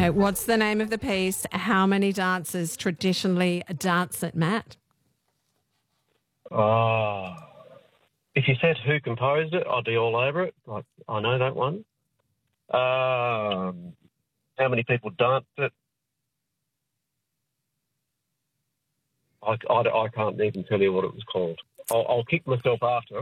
Okay, what's the name of the piece? How many dancers traditionally dance it, Matt? Oh, if you said who composed it, I'd be all over it. I know that one. How many people danced it? I can't even tell you what it was called. I'll kick myself after.